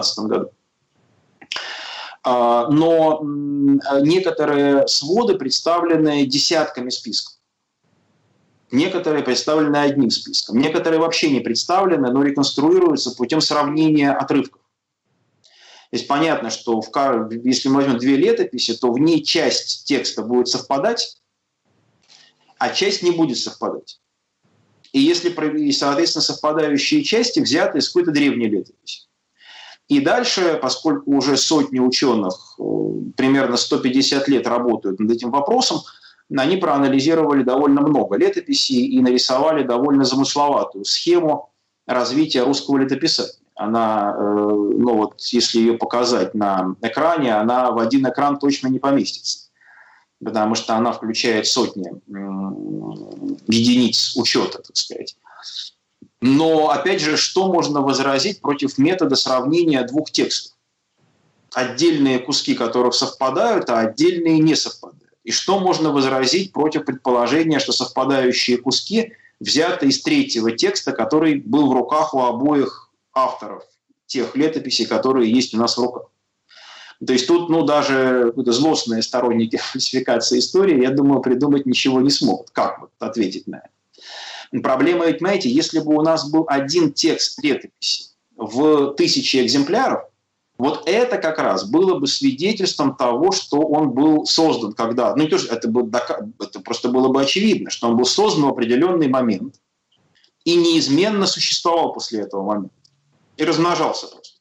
году. Но некоторые своды представлены десятками списков. Некоторые представлены одним списком. Некоторые вообще не представлены, но реконструируются путем сравнения отрывков. То есть понятно, что если мы возьмем две летописи, то в ней часть текста будет совпадать, а часть не будет совпадать. И соответственно, совпадающие части взяты из какой-то древней летописи. И дальше, поскольку уже сотни ученых примерно 150 лет работают над этим вопросом, они проанализировали довольно много летописей и нарисовали довольно замысловатую схему развития русского летописания. Она, если ее показать на экране, она в один экран точно не поместится, потому что она включает сотни единиц учета, так сказать. Но, опять же, что можно возразить против метода сравнения двух текстов? Отдельные куски которых совпадают, а отдельные не совпадают. И что можно возразить против предположения, что совпадающие куски взяты из третьего текста, который был в руках у обоих авторов тех летописей, которые есть у нас в руках? То есть тут даже злостные сторонники фальсификации истории, я думаю, придумать ничего не смогут. Как ответить на это? Проблема ведь, понимаете, если бы у нас был один текст летописи в 1000 экземпляров, вот это как раз было бы свидетельством того, что он был создан когда... не то, что это просто было бы очевидно, что он был создан в определенный момент и неизменно существовал после этого момента. И размножался просто.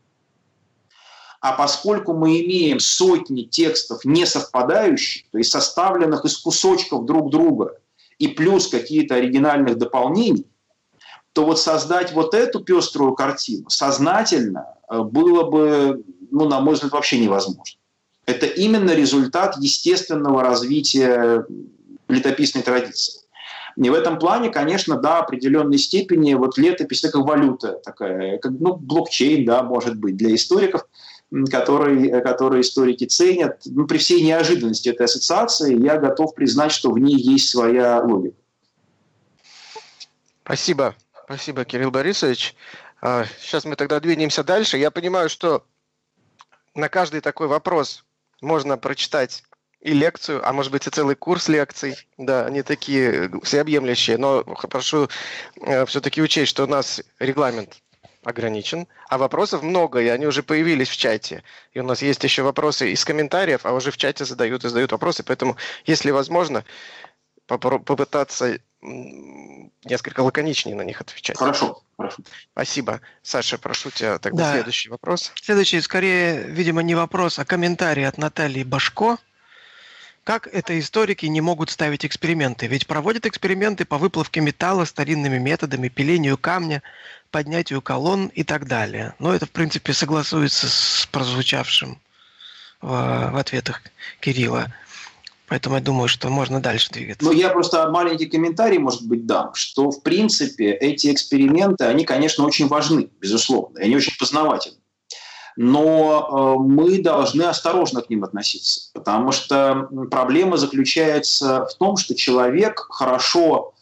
А поскольку мы имеем сотни текстов несовпадающих, то есть составленных из кусочков друг друга, и плюс какие-то оригинальных дополнений, то создать эту пеструю картину сознательно было бы, на мой взгляд, вообще невозможно. Это именно результат естественного развития летописной традиции. И в этом плане, конечно, до определенной степени летопись это как валюта такая, как блокчейн, может быть, для историков, которые историки ценят. При всей неожиданности этой ассоциации я готов признать, что в ней есть своя логика. Спасибо. Спасибо, Кирилл Борисович. Сейчас мы тогда двинемся дальше. Я понимаю, что на каждый такой вопрос можно прочитать и лекцию, а может быть и целый курс лекций. Да, они такие всеобъемлющие, но прошу все-таки учесть, что у нас регламент ограничен, а вопросов много, и они уже появились в чате. И у нас есть еще вопросы из комментариев, а уже в чате задают вопросы, поэтому, если возможно, попытаться несколько лаконичнее на них отвечать. Хорошо. Спасибо. Саша, прошу тебя тогда следующий вопрос. Следующий, скорее, видимо, не вопрос, а комментарий от Натальи Башко. Как это историки не могут ставить эксперименты? Ведь проводят эксперименты по выплавке металла старинными методами, пилению камня, поднятию колонн и так далее. Но это, в принципе, согласуется с прозвучавшим в ответах Кирилла. Поэтому я думаю, что можно дальше двигаться. Я просто маленький комментарий, может быть, дам, что, в принципе, эти эксперименты, они, конечно, очень важны, безусловно, и они очень познавательны. Но мы должны осторожно к ним относиться, потому что проблема заключается в том, что человек хорошо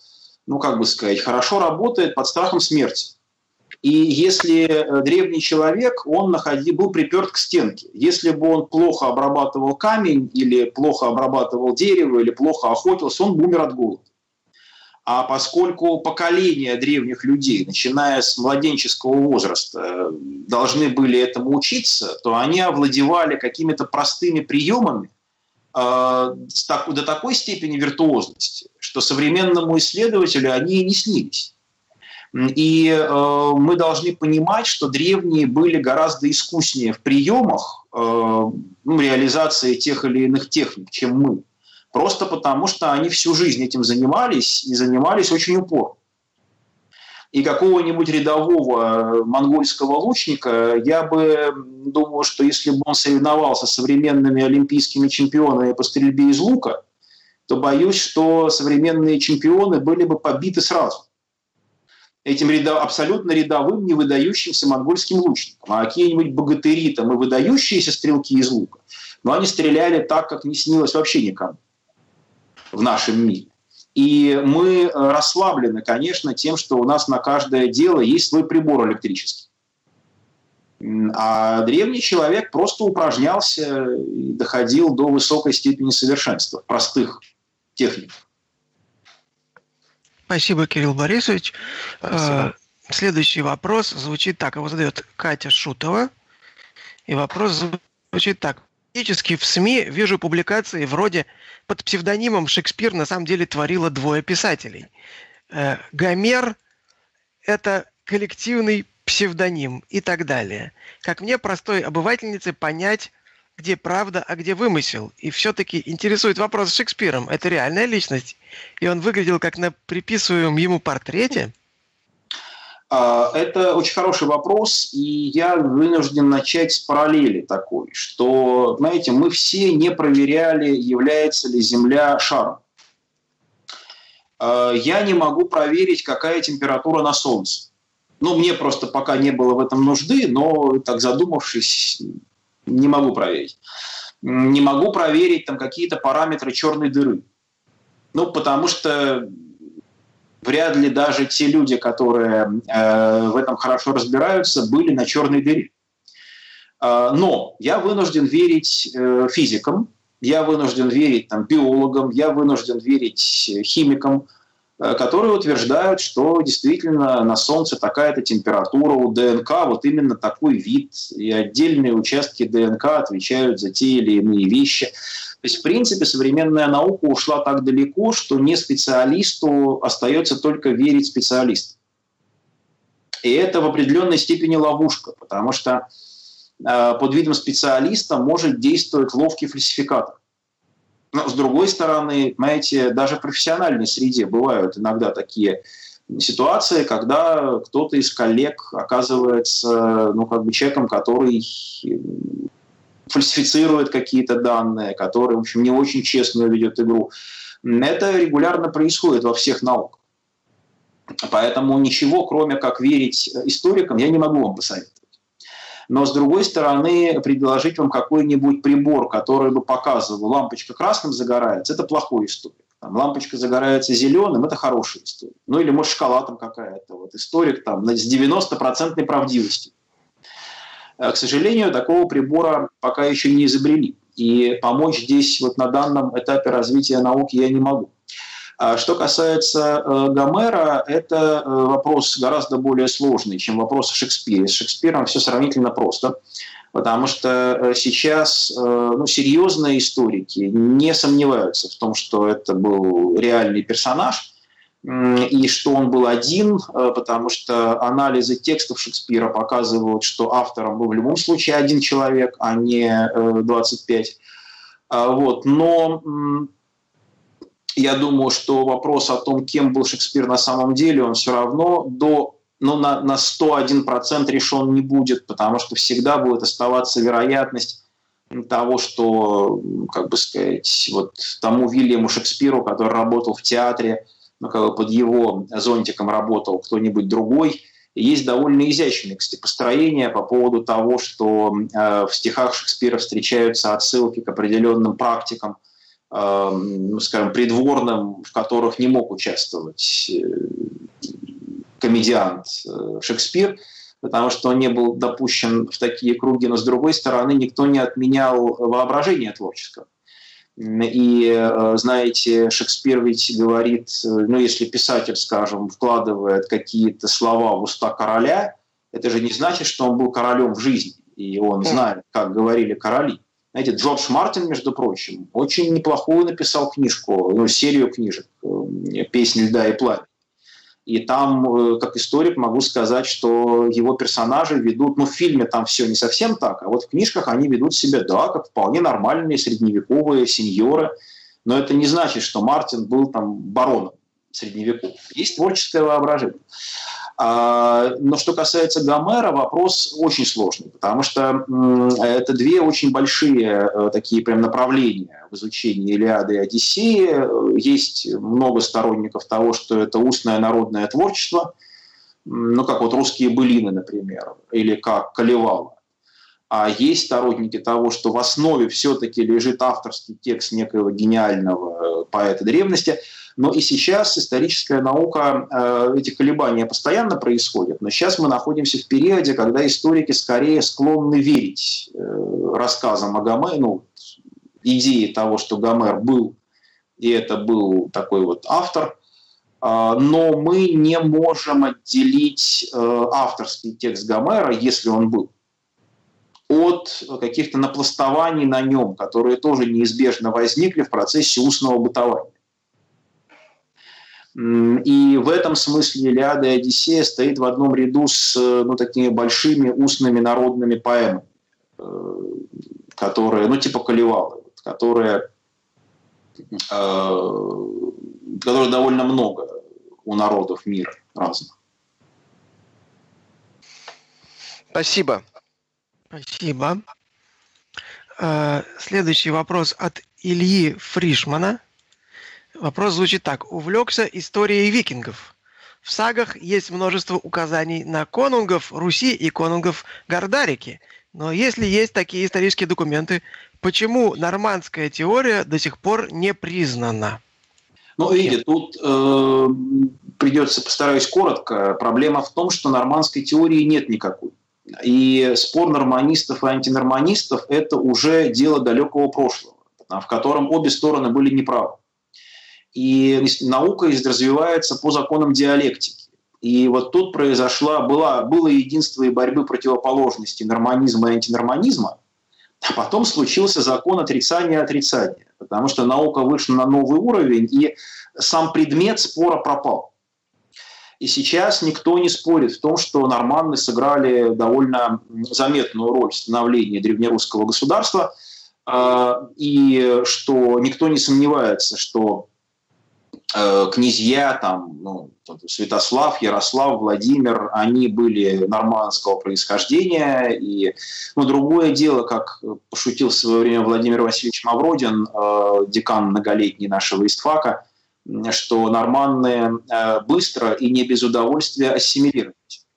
работает под страхом смерти. И если древний человек, он был приперт к стенке. Если бы он плохо обрабатывал камень, или плохо обрабатывал дерево, или плохо охотился, он бы умер от голода. А поскольку поколения древних людей, начиная с младенческого возраста, должны были этому учиться, то они овладевали какими-то простыми приемами до такой степени виртуозности, что современному исследователю они и не снились. И мы должны понимать, что древние были гораздо искуснее в приемах реализации тех или иных техник, чем мы. Просто потому, что они всю жизнь этим занимались, и занимались очень упорно. И какого-нибудь рядового монгольского лучника, я бы думал, что если бы он соревновался с современными олимпийскими чемпионами по стрельбе из лука, то боюсь, что современные чемпионы были бы побиты сразу этим абсолютно рядовым, не выдающимся монгольским лучникам. А какие-нибудь богатыри и выдающиеся стрелки из лука, но они стреляли так, как не снилось вообще никому в нашем мире. И мы расслаблены, конечно, тем, что у нас на каждое дело есть свой прибор электрический. А древний человек просто упражнялся и доходил до высокой степени совершенства, простых техник. Спасибо, Кирилл Борисович. Спасибо. Следующий вопрос звучит так. Его задает Катя Шутова. И вопрос звучит так. Фактически в СМИ вижу публикации вроде «Под псевдонимом Шекспир на самом деле творило двое писателей». Гомер – это коллективный псевдоним и так далее. Как мне, простой обывательнице, понять, где правда, а где вымысел? И все-таки интересует вопрос с Шекспиром. Это реальная личность? И он выглядел как на приписываемом ему портрете? Это очень хороший вопрос, и я вынужден начать с параллели такой, что, знаете, мы все не проверяли, является ли Земля шаром. Я не могу проверить, какая температура на Солнце. Мне просто пока не было в этом нужды, но так задумавшись, не могу проверить. Не могу проверить там какие-то параметры черной дыры. Потому что вряд ли даже те люди, которые в этом хорошо разбираются, были на черной дыре. Но я вынужден верить физикам, я вынужден верить биологам, я вынужден верить химикам, которые утверждают, что действительно на Солнце такая-то температура, у ДНК вот именно такой вид, и отдельные участки ДНК отвечают за те или иные вещи. То есть, в принципе, современная наука ушла так далеко, что не специалисту остается только верить специалисту. И это в определенной степени ловушка, потому что под видом специалиста может действовать ловкий фальсификатор. Но, с другой стороны, знаете, даже в профессиональной среде бывают иногда такие ситуации, когда кто-то из коллег оказывается человеком, который фальсифицирует какие-то данные, который, в общем, не очень честно ведет игру. Это регулярно происходит во всех науках. Поэтому ничего, кроме как верить историкам, я не могу вам посоветовать. Но, с другой стороны, предложить вам какой-нибудь прибор, который бы показывал, лампочка красным загорается, это плохой историк. Лампочка загорается зеленым, это хорошая история. Или, может, шкала какая-то. Историк с 90% правдивостью. К сожалению, такого прибора пока еще не изобрели. И помочь здесь на данном этапе развития науки я не могу. Что касается Гомера, это вопрос гораздо более сложный, чем вопрос о Шекспире. С Шекспиром все сравнительно просто, потому что сейчас серьезные историки не сомневаются в том, что это был реальный персонаж, и что он был один, потому что анализы текстов Шекспира показывают, что автором был в любом случае один человек, а не 25. Но я думаю, что вопрос о том, кем был Шекспир на самом деле, он все равно на 101% решен не будет, потому что всегда будет оставаться вероятность того, что, тому Вильяму Шекспиру, который работал в театре, под его зонтиком работал кто-нибудь другой, есть довольно изящные построения по поводу того, что в стихах Шекспира встречаются отсылки к определенным практикам, придворным, в которых не мог участвовать комедиант Шекспир, потому что он не был допущен в такие круги, но, с другой стороны, никто не отменял воображение творческого. И, знаете, Шекспир ведь говорит, если писатель, скажем, вкладывает какие-то слова в уста короля, это же не значит, что он был королем в жизни, и он знает, как говорили короли. Знаете, Джордж Мартин, между прочим, очень неплохую написал книжку, серию книжек «Песнь льда и пламени». И там, как историк, могу сказать, что его персонажи ведут, в фильме там все не совсем так, а в книжках они ведут себя, как вполне нормальные средневековые сеньоры. Но это не значит, что Мартин был бароном средневековым. Есть творческое воображение. Но что касается Гомера, вопрос очень сложный, потому что это две очень большие такие прям направления в изучении Илиады и Одиссеи. Есть много сторонников того, что это устное народное творчество, как русские былины, например, или как Калевала. А есть сторонники того, что в основе все-таки лежит авторский текст некоего гениального поэта древности. Но и сейчас историческая наука, эти колебания постоянно происходят, но сейчас мы находимся в периоде, когда историки скорее склонны верить рассказам о Гомере, ну, идее того, что Гомер был, и это был такой вот автор, но мы не можем отделить авторский текст Гомера, если он был, от каких-то напластований на нем, которые тоже неизбежно возникли в процессе устного бытования. И в этом смысле «Илиада» и «Одиссея» стоит в одном ряду с такими большими устными народными поэмами, которые, типа Калевалы, которые довольно много у народов мира разных. Спасибо. Спасибо. Следующий вопрос от Ильи Фришмана. Вопрос звучит так. Увлекся историей викингов. В сагах есть множество указаний на конунгов Руси и конунгов Гордарики. Но если есть такие исторические документы, почему нормандская теория до сих пор не признана? Видите, тут постараюсь коротко. Проблема в том, что нормандской теории нет никакой. И спор норманистов и антинорманистов – это уже дело далекого прошлого, в котором обе стороны были неправы. И наука развивается по законам диалектики. И вот тут было единство и борьбы противоположностей норманизма и антинорманизма, а потом случился закон отрицания, потому что наука вышла на новый уровень, и сам предмет спора пропал. И сейчас никто не спорит в том, что норманны сыграли довольно заметную роль в становлении древнерусского государства, и что никто не сомневается, что князья, Святослав, Ярослав, Владимир, они были нормандского происхождения. И другое дело, как пошутил в свое время Владимир Васильевич Мавродин, декан многолетний нашего ИСТФАКа, что норманны быстро и не без удовольствия ассимилировались.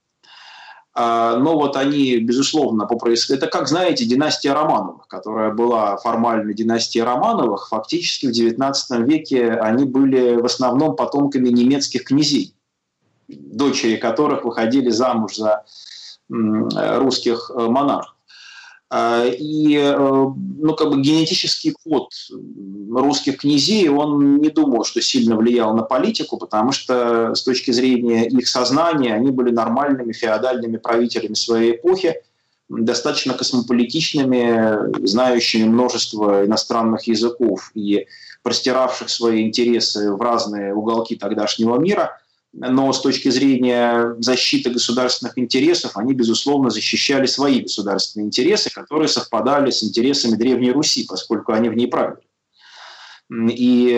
Но они, безусловно, это, как знаете, династия Романовых, которая была формально династией Романовых, фактически в XIX веке они были в основном потомками немецких князей, дочери которых выходили замуж за русских монархов. И генетический код русских князей, он не думал, что сильно влиял на политику, потому что с точки зрения их сознания они были нормальными феодальными правителями своей эпохи, достаточно космополитичными, знающими множество иностранных языков и простиравших свои интересы в разные уголки тогдашнего мира. Но с точки зрения защиты государственных интересов, они, безусловно, защищали свои государственные интересы, которые совпадали с интересами Древней Руси, поскольку они в ней правили. И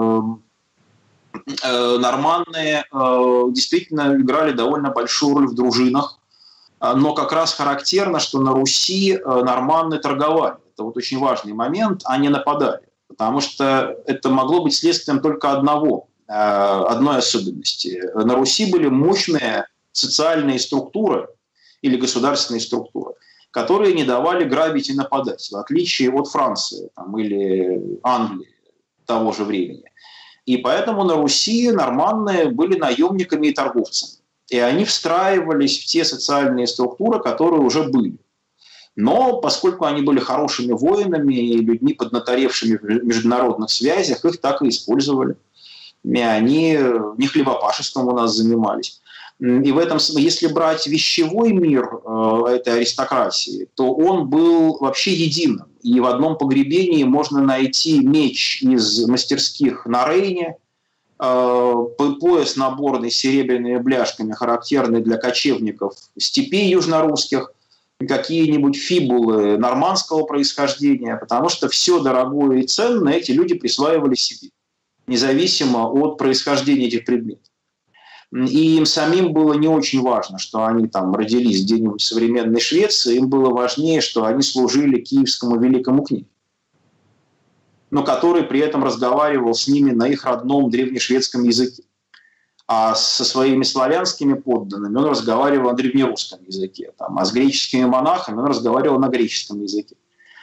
норманны действительно играли довольно большую роль в дружинах, но как раз характерно, что на Руси норманны торговали. Это очень важный момент, а не нападали. Потому что это могло быть следствием только одной особенности. На Руси были мощные социальные структуры или государственные структуры, которые не давали грабить и нападать, в отличие от Франции или Англии того же времени. И поэтому на Руси норманны были наемниками и торговцами. И они встраивались в те социальные структуры, которые уже были. Но поскольку они были хорошими воинами и людьми, поднаторевшими в международных связях, их так и использовали. И они не хлебопашеством у нас занимались. И в этом смысле, если брать вещевой мир этой аристократии, то он был вообще единым. И в одном погребении можно найти меч из мастерских на Рейне, пояс наборный с серебряными бляшками, характерный для кочевников степей южнорусских, какие-нибудь фибулы нормандского происхождения, потому что все дорогое и ценное эти люди присваивали себе, независимо от происхождения этих предметов. И им самим было не очень важно, что они родились где-нибудь в современной Швеции, им было важнее, что они служили киевскому великому князю, но который при этом разговаривал с ними на их родном древнешведском языке. А со своими славянскими подданными он разговаривал на древнерусском языке, а с греческими монахами он разговаривал на греческом языке.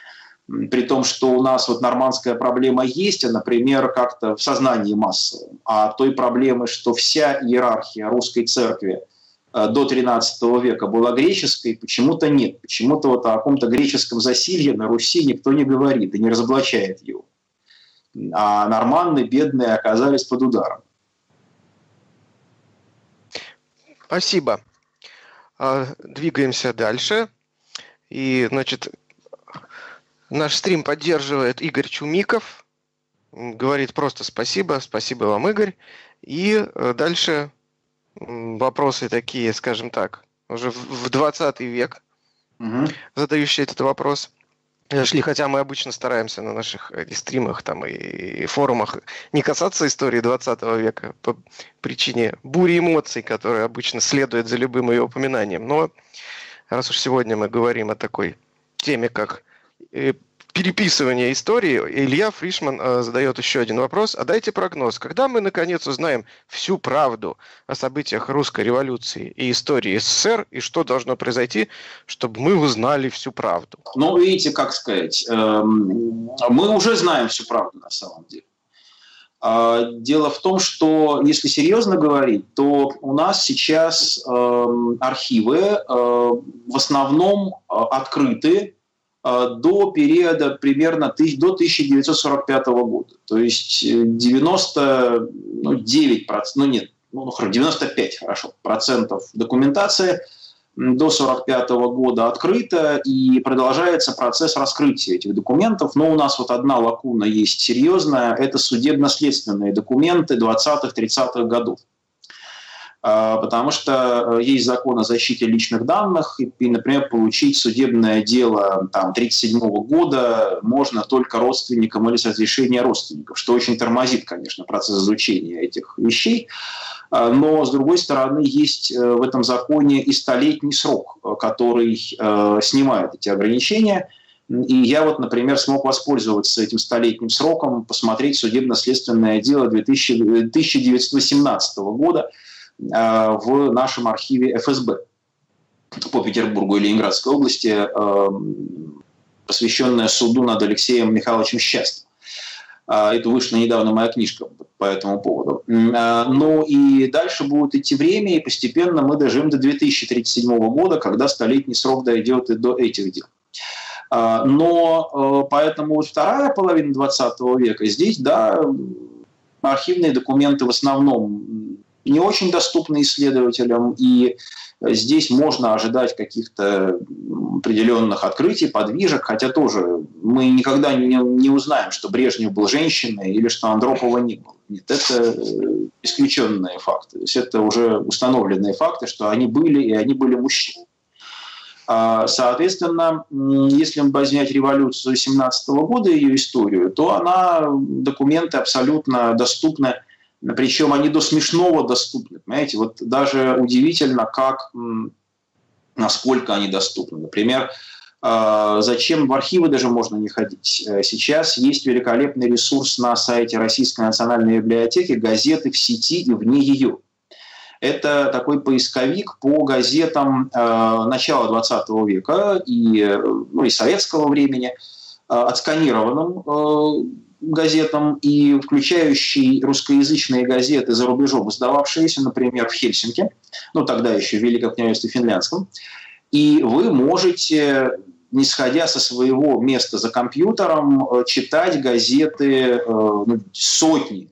при том, что у нас вот нормандская проблема есть, а, например, как-то в сознании массовом, а той проблемы, что вся иерархия русской церкви до XIII века была греческой, почему-то нет. Почему-то вот о каком-то греческом засилье на Руси никто не говорит и не разоблачает его. А норманны, бедные, оказались под ударом. Спасибо. Двигаемся дальше. И, значит, наш стрим поддерживает Игорь Чумиков. Говорит просто спасибо. Спасибо вам, Игорь. И дальше вопросы такие, скажем так, уже в 20 век, задающие этот вопрос. Шли, хотя мы обычно стараемся на наших стримах там, и форумах не касаться истории 20 века по причине бури эмоций, которые обычно следуют за любым ее упоминанием. Но раз уж сегодня мы говорим о такой теме, как переписывание истории, Илья Фришман задает еще один вопрос. А дайте прогноз, когда мы наконец узнаем всю правду о событиях русской революции и истории СССР, и что должно произойти, чтобы мы узнали всю правду? Ну, видите, как сказать, мы уже знаем всю правду на самом деле. Дело в том, что, если серьезно говорить, то у нас сейчас архивы в основном открыты до периода примерно до 1945 года. То есть 95 процентов документации до 1945 года открыта, и продолжается процесс раскрытия этих документов. Но у нас вот одна лакуна есть серьезная – это судебно-следственные документы 20-30-х годов. Потому что есть закон о защите личных данных, и, например, получить судебное дело 1937 года можно только родственникам или с разрешения родственников, что очень тормозит, конечно, процесс изучения этих вещей. Но, с другой стороны, есть в этом законе и 100-летний срок, который снимает эти ограничения. И я вот, например, смог воспользоваться этим 100-летним сроком, посмотреть судебно-следственное дело 1918 года, в нашем архиве ФСБ по Петербургу и Ленинградской области, посвященное суду над Алексеем Михайловичем Счастьем. Это вышла недавно моя книжка по этому поводу. Ну и дальше будет идти время, и постепенно мы доживем до 2037 года, когда 100-летний срок дойдет и до этих дел. Но поэтому вот вторая половина 20 века, здесь, да, архивные документы в основном не очень доступны исследователям, и здесь можно ожидать каких-то определенных открытий, подвижек, хотя тоже мы никогда не узнаем, что Брежнев был женщиной или что Андропова не было. Нет, это исключенные факты. То есть это уже установленные факты, что они были, и они были мужчины. Соответственно, если возьмать революцию 1917 года, ее историю, то документы абсолютно доступны. Причем они до смешного доступны. Понимаете, вот даже удивительно, насколько они доступны. Например, зачем в архивы даже можно не ходить. Сейчас есть великолепный ресурс на сайте Российской национальной библиотеки «Газеты в сети и вне ее». Это такой поисковик по газетам начала 20 века и советского времени, отсканированным газетам и включающий русскоязычные газеты за рубежом, издававшиеся, например, в Хельсинки, тогда еще в Великом княжестве Финляндском, и вы можете, не сходя со своего места за компьютером, читать газеты, сотни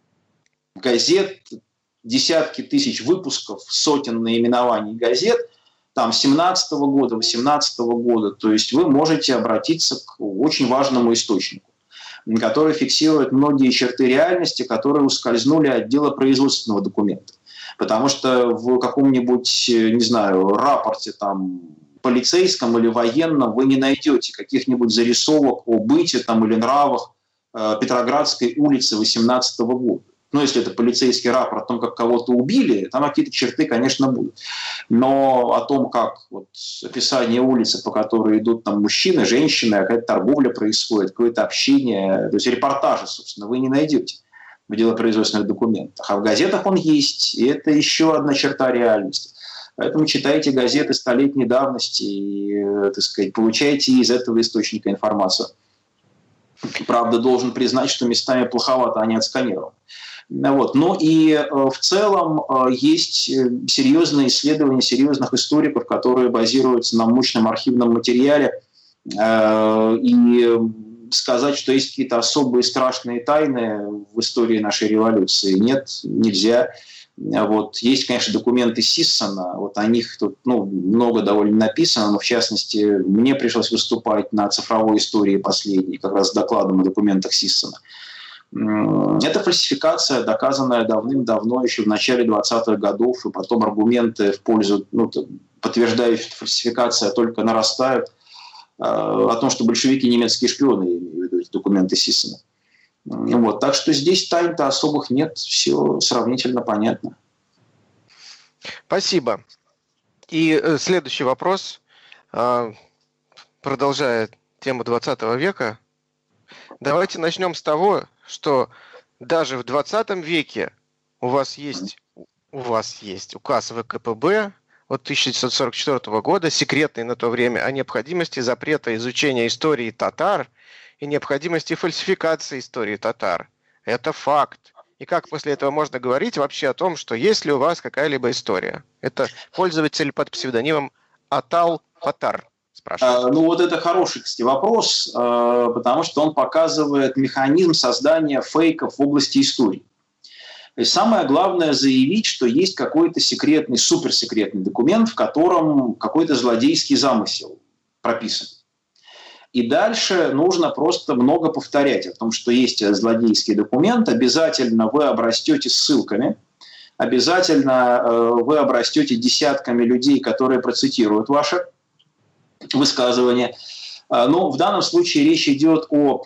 газет, десятки тысяч выпусков, сотен наименований газет, 17 года, 18 года, то есть вы можете обратиться к очень важному источнику, который фиксирует многие черты реальности, которые ускользнули от дела производственного документа. Потому что в каком-нибудь, не знаю, рапорте полицейском или военном вы не найдете каких-нибудь зарисовок о быте или нравах Петроградской улицы 18 года. Если это полицейский рапорт о том, как кого-то убили, там какие-то черты, конечно, будут. Но о том, как описание улицы, по которой идут мужчины, женщины, какая-то торговля происходит, какое-то общение, то есть репортажи, собственно, вы не найдете в делопроизводственных документах. А в газетах он есть, и это еще одна черта реальности. Поэтому читайте газеты 100-летней давности и, получайте из этого источника информацию. Правда, должен признать, что местами плоховато они отсканированы. Вот. Но и в целом есть серьезные исследования серьезных историков, которые базируются на мощном архивном материале. И сказать, что есть какие-то особые страшные тайны в истории нашей революции, нет, нельзя. Вот. Есть, конечно, документы Сиссона, вот о них тут много довольно написано, но в частности мне пришлось выступать на цифровой истории последней, как раз с докладом о документах Сиссона. Это фальсификация, доказанная давным-давно, еще в начале 20-х годов, и потом аргументы в пользу, подтверждающие, что фальсификация только нарастают, о том, что большевики немецкие шпионы, я имею в виду эти документы Сиссона. Вот. Так что здесь тайн-то особых нет, все сравнительно понятно. Спасибо. И следующий вопрос, продолжая тему 20 века. Давайте начнем с того, что даже в 20 веке у вас есть указ ВКПБ от 1944 года, секретный на то время, о необходимости запрета изучения истории татар и необходимости фальсификации истории татар. Это факт. И как после этого можно говорить вообще о том, что есть ли у вас какая-либо история? Это пользователь под псевдонимом Атал Патар спрашивает. Вот это хороший, кстати, вопрос, потому что он показывает механизм создания фейков в области истории. То есть самое главное заявить, что есть какой-то секретный, суперсекретный документ, в котором какой-то злодейский замысел прописан. И дальше нужно просто много повторять о том, что есть злодейский документ. Обязательно вы обрастете ссылками, обязательно вы обрастете десятками людей, которые процитируют ваши высказывания. Но в данном случае речь идет о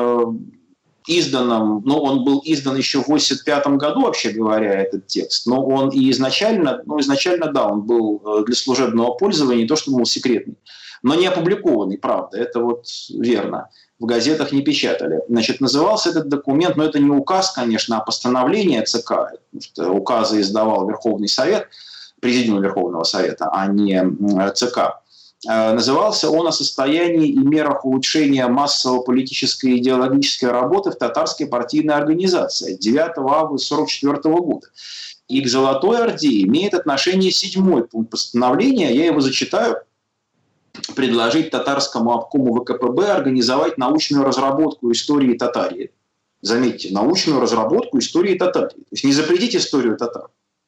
изданном, он был издан еще в 1985 году, вообще говоря, этот текст, но он и изначально, да, он был для служебного пользования, не то, что он был секретный, но не опубликованный, правда, это вот верно. В газетах не печатали. Значит, назывался этот документ, но это не указ, конечно, а постановление ЦК, потому что указы издавал Верховный Совет, Президиум Верховного Совета, а не ЦК. Назывался он «О состоянии и мерах улучшения массово-политической и идеологической работы в татарской партийной организации» 9 августа 1944 года. И к Золотой Орде имеет отношение 7-й пункт постановления, я его зачитаю: предложить татарскому обкому ВКПБ организовать научную разработку истории Татарии. Заметьте, научную разработку истории Татарии. То есть не запретить историю татар.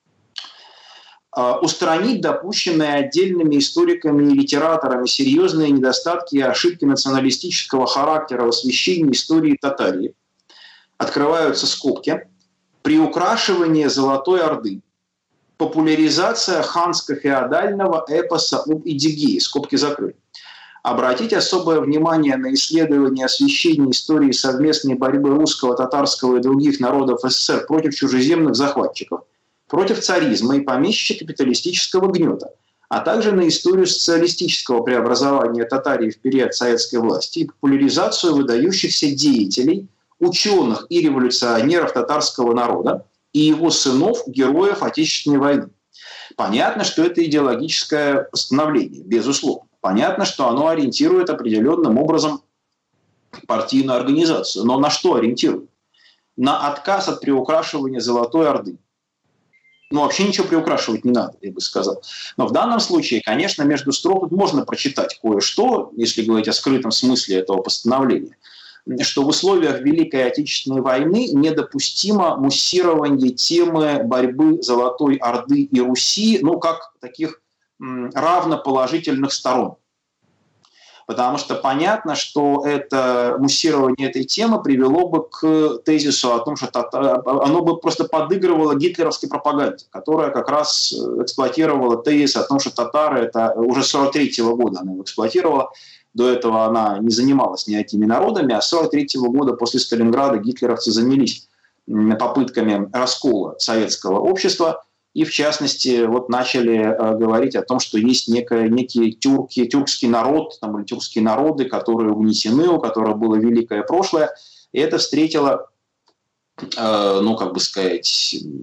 Устранить допущенные отдельными историками и литераторами серьезные недостатки и ошибки националистического характера в освещении истории Татарии. Открываются скобки. Приукрашивание Золотой Орды. Популяризация ханско-феодального эпоса об Эдигее. Скобки закрыты. Обратить особое внимание на исследование освещения истории совместной борьбы русского, татарского и других народов СССР против чужеземных захватчиков, против царизма и помещично-капиталистического гнета, а также на историю социалистического преобразования Татарии в период советской власти и популяризацию выдающихся деятелей, ученых и революционеров татарского народа и его сынов, героев Отечественной войны. Понятно, что это идеологическое постановление, безусловно. Понятно, что оно ориентирует определенным образом партийную организацию. Но на что ориентирует? На отказ от приукрашивания Золотой Орды. Вообще ничего приукрашивать не надо, я бы сказал. Но в данном случае, конечно, между строк можно прочитать кое-что, если говорить о скрытом смысле этого постановления, что в условиях Великой Отечественной войны недопустимо муссирование темы борьбы Золотой Орды и Руси, как таких равноположительных сторон. Потому что понятно, что это муссирование этой темы привело бы к тезису о том, что оно бы просто подыгрывало гитлеровской пропаганде, которая как раз эксплуатировала тезис о том, что татары, это уже 1943 года она его эксплуатировала, до этого она не занималась никакими народами, а с 1943 года после Сталинграда гитлеровцы занялись попытками раскола советского общества. И, в частности, начали говорить о том, что есть некие тюркский народ, или тюркские народы, которые угнетены, у которых было великое прошлое. И это встретило,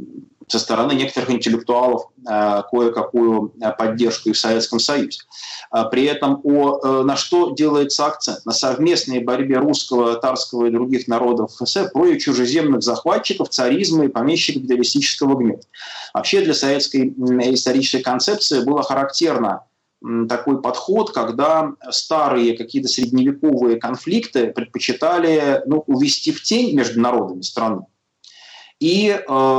со стороны некоторых интеллектуалов кое-какую поддержку и в Советском Союзе. При этом на что делается акцент? На совместной борьбе русского, татарского и других народов СССР против чужеземных захватчиков, царизма и помещично-капиталистического гнета. Вообще для советской исторической концепции было характерно такой подход, когда старые какие-то средневековые конфликты предпочитали увести в тень между народами страны и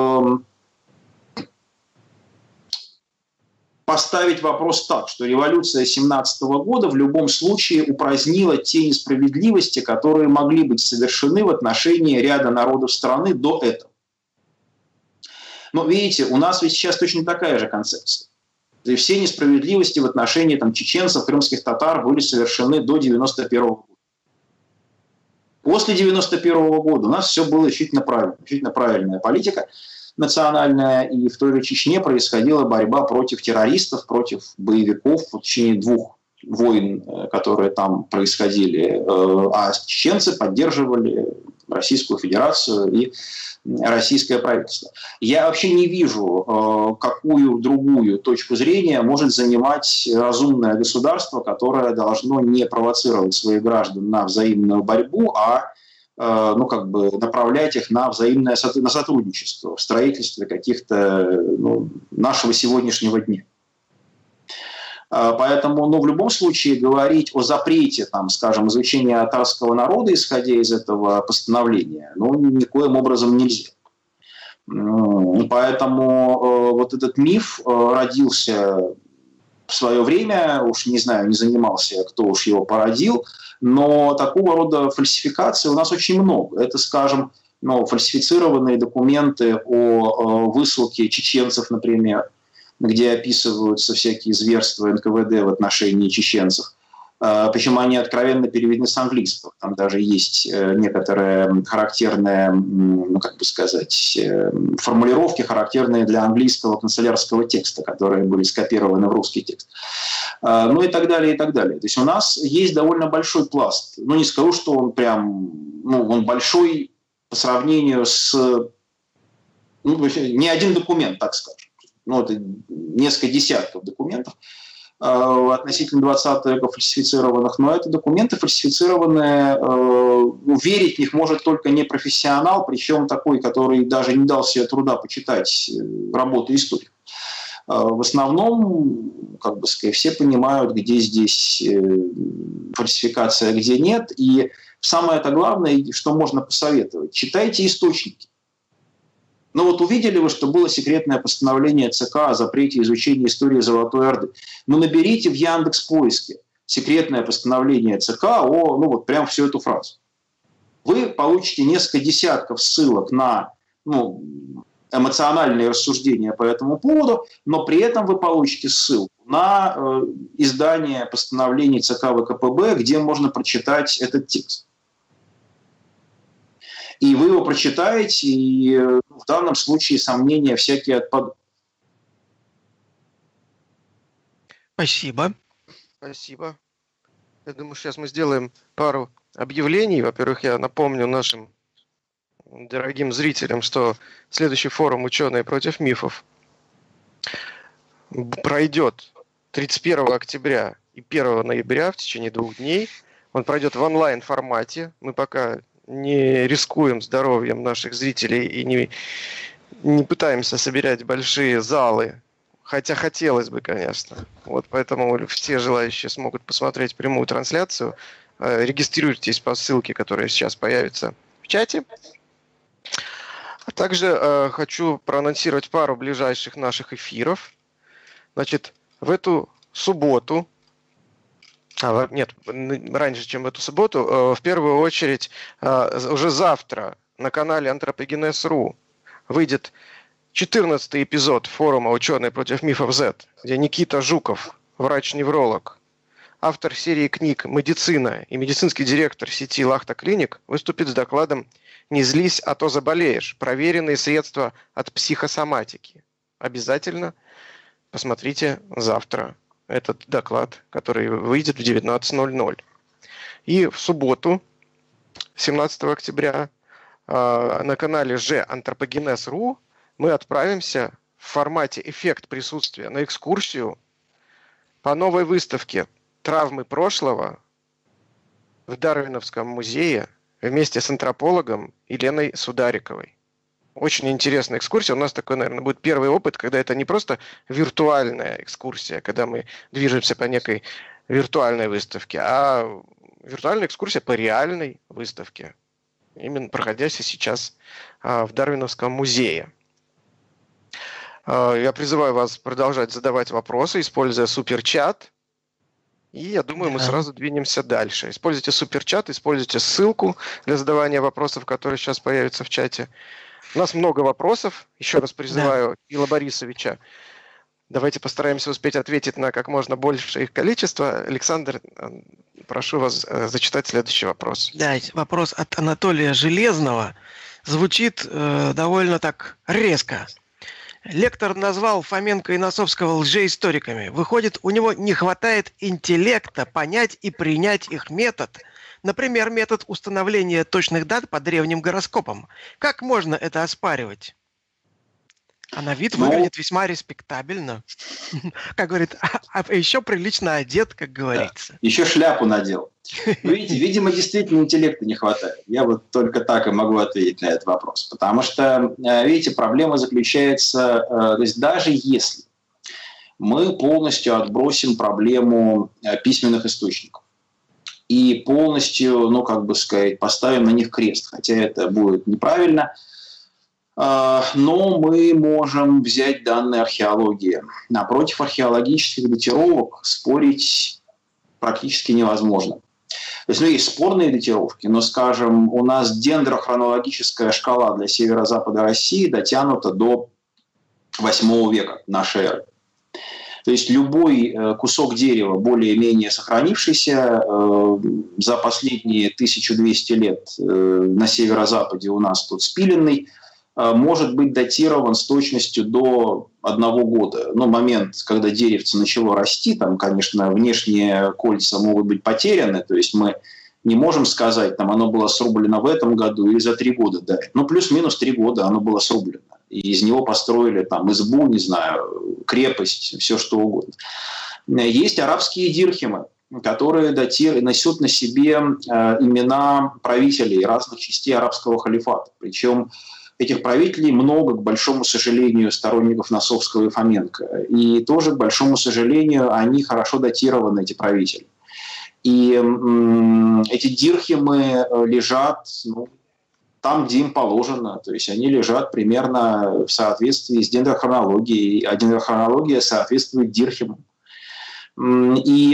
поставить вопрос так, что революция 17 года в любом случае упразднила те несправедливости, которые могли быть совершены в отношении ряда народов страны до этого. Но видите, у нас ведь сейчас точно такая же концепция. И все несправедливости в отношении чеченцев, крымских татар были совершены до 1991 года. После 1991 года у нас все было исключительно правильная политика национальная, и в той же Чечне происходила борьба против террористов, против боевиков в течение 2 войн, которые там происходили, а чеченцы поддерживали Российскую Федерацию и российское правительство. Я вообще не вижу, какую другую точку зрения может занимать разумное государство, которое должно не провоцировать своих граждан на взаимную борьбу, а направлять их на взаимное сотрудничество в строительстве каких-то нашего сегодняшнего дня. Поэтому, в любом случае, говорить о запрете, скажем, изучения татарского народа, исходя из этого постановления, никоим образом нельзя. Поэтому вот этот миф родился в свое время, уж не знаю, не занимался, кто уж его породил, но такого рода фальсификаций у нас очень много. Это, скажем, фальсифицированные документы о высылке чеченцев, например, где описываются всякие зверства НКВД в отношении чеченцев. Причем они откровенно переведены с английского. Там даже есть некоторые характерные, формулировки, характерные для английского канцелярского текста, которые были скопированы в русский текст. И так далее, и так далее. То есть у нас есть довольно большой пласт. Не скажу, что он он большой по сравнению с... не один документ, так скажем. Это несколько десятков документов относительно 20 века фальсифицированных, но это документы фальсифицированные, верить в них может только непрофессионал, причем такой, который даже не дал себе труда почитать работы историков. В основном, все понимают, где здесь фальсификация, где нет, и самое-то главное, что можно посоветовать, читайте источники. Увидели вы, что было секретное постановление ЦК о запрете изучения истории Золотой Орды. Наберите в Яндекс.Поиске секретное постановление ЦК прям всю эту фразу. Вы получите несколько десятков ссылок на эмоциональные рассуждения по этому поводу, но при этом вы получите ссылку на издание постановлений ЦК ВКПБ, где можно прочитать этот текст. И вы его прочитаете, и в данном случае сомнения всякие отпадут. Спасибо. Спасибо. Я думаю, сейчас мы сделаем пару объявлений. Во-первых, я напомню нашим дорогим зрителям, что следующий форум «Ученые против мифов» пройдет 31 октября и 1 ноября в течение 2 дней. Он пройдет в онлайн-формате. Мы пока не рискуем здоровьем наших зрителей и не пытаемся собирать большие залы, хотя хотелось бы, конечно. Поэтому все желающие смогут посмотреть прямую трансляцию. Регистрируйтесь по ссылке, которая сейчас появится в чате. А также хочу проанонсировать пару ближайших наших эфиров. Значит, в эту субботу, раньше, чем в эту субботу, в первую очередь, уже завтра на канале Anthropogenes.ru выйдет 14-й эпизод форума «Ученые против мифов Z», где Никита Жуков, врач-невролог, автор серии книг «Медицина» и медицинский директор сети «Лахта Клиник», выступит с докладом «Не злись, а то заболеешь. Проверенные средства от психосоматики». Обязательно посмотрите завтра этот доклад, который выйдет в 19:00. И в субботу, 17 октября, на канале Anthropogenes.ru мы отправимся в формате «Эффект присутствия» на экскурсию по новой выставке «Травмы прошлого» в Дарвиновском музее вместе с антропологом Еленой Судариковой. Очень интересная экскурсия. У нас такой, наверное, будет первый опыт, когда это не просто виртуальная экскурсия, когда мы движемся по некой виртуальной выставке, а виртуальная экскурсия по реальной выставке, именно проходящей сейчас в Дарвиновском музее. Я призываю вас продолжать задавать вопросы, используя суперчат. И я думаю, мы сразу двинемся дальше. Используйте суперчат, используйте ссылку для задавания вопросов, которые сейчас появятся в чате. У нас много вопросов. Еще раз призываю Кирилла Борисовича. Давайте постараемся успеть ответить на как можно большее их количество. Александр, прошу вас зачитать следующий вопрос. Да, вопрос от Анатолия Железного звучит довольно так резко. Лектор назвал Фоменко и Носовского лжеисториками. Выходит, у него не хватает интеллекта понять и принять их метод. Например, метод установления точных дат по древним гороскопам. Как можно это оспаривать? А на вид выглядит весьма респектабельно. Как говорит, а еще прилично одет, как говорится. Да, еще шляпу надел. Видите, видимо, действительно интеллекта не хватает. Я вот только так и могу ответить на этот вопрос. Потому что, видите, проблема заключается, то есть даже если мы полностью отбросим проблему письменных источников и полностью, ну, как бы сказать, поставим на них крест, хотя это будет неправильно, но мы можем взять данные археологии. Напротив археологических датировок спорить практически невозможно. То есть, есть спорные датировки, но, скажем, у нас дендрохронологическая шкала для северо-запада России дотянута до 8 века нашей эры. То есть любой кусок дерева, более-менее сохранившийся за последние 1200 лет на северо-западе у нас тут спиленный, может быть датирован с точностью до 1 года. Но момент, когда деревце начало расти, там, конечно, внешние кольца могут быть потеряны, то есть мы не можем сказать, там, оно было срублено в этом году или за 3 года. Да. Ну, плюс-минус 3 года оно было срублено. И из него построили там избу, не знаю, крепость, все что угодно. Есть арабские дирхемы, которые несут на себе имена правителей разных частей арабского халифата. Причем этих правителей много, к большому сожалению, сторонников Носовского и Фоменко. И тоже, к большому сожалению, они хорошо датированы, эти правители. И эти дирхемы лежат там, где им положено. То есть они лежат примерно в соответствии с дендрохронологией, а дендрохронология соответствует дирхемам. И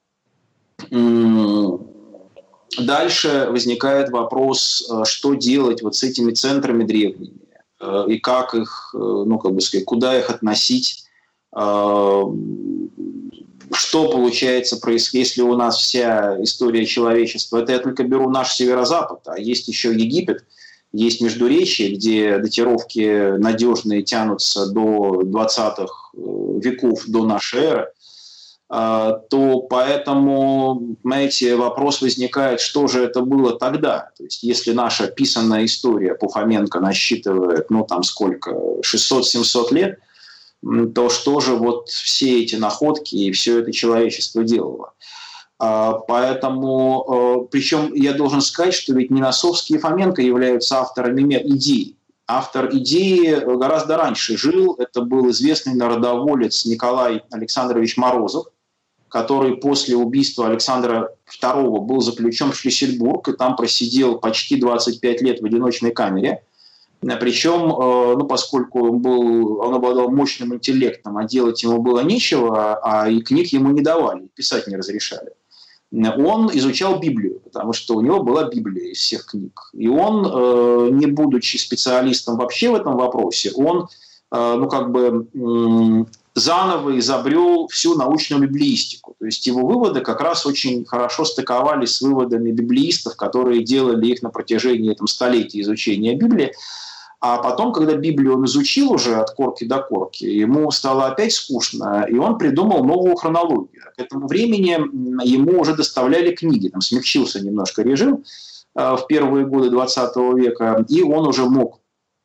дальше возникает вопрос, что делать вот с этими центрами древними и как их, ну, как бы сказать, куда их относить, что получается происходит, если у нас вся история человечества. Это я только беру наш северо-запад, а есть еще Египет, есть Междуречье, где датировки надежные тянутся до 20-х веков до нашей эры. То поэтому, знаете, вопрос возникает, что же это было тогда. То есть, если наша писанная история по Фоменко насчитывает, ну, там сколько, 600-700 лет, то что же вот все эти находки и все это человечество делало? Поэтому, причем я должен сказать, что ведь не Носовский и Фоменко являются авторами идей. Автор идеи гораздо раньше жил. Это был известный народоволец Николай Александрович Морозов, который после убийства Александра II был заключен в Шлиссельбург и там просидел почти 25 лет в одиночной камере. Причем, ну, поскольку он обладал мощным интеллектом, а делать ему было нечего, а и книг ему не давали, писать не разрешали, он изучал Библию, потому что у него была Библия из всех книг. И он, не будучи специалистом вообще в этом вопросе, он, ну, как бы заново изобрел всю научную библеистику. То есть его выводы как раз очень хорошо стыковались с выводами библеистов, которые делали их на протяжении столетий изучения Библии. А потом, когда Библию он изучил уже от корки до корки, ему стало опять скучно, и он придумал новую хронологию. К этому времени ему уже доставляли книги, там смягчился немножко режим в первые годы 20 века, и он уже мог